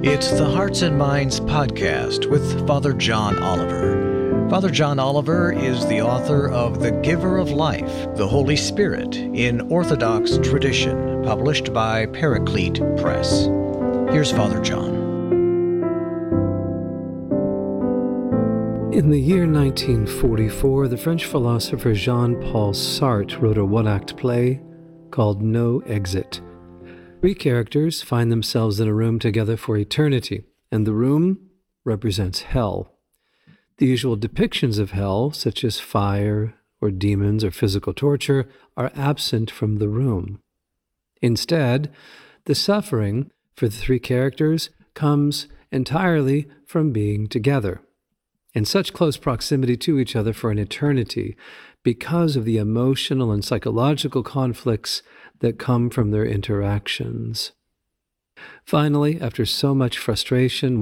It's the Hearts and Minds podcast with Father John Oliver. Father John Oliver is the author of The Giver of Life, the Holy Spirit in Orthodox Tradition, published by Paraclete Press. Here's Father John. In the year 1944, the French philosopher Jean-Paul Sartre wrote a one-act play called No Exit. 3 characters find themselves in a room together for eternity, and the room represents hell. The usual depictions of hell, such as fire or demons or physical torture, are absent from the room. Instead, the suffering for the 3 characters comes entirely from being together, in such close proximity to each other for an eternity, because of the emotional and psychological conflicts that come from their interactions. Finally, after so much frustration,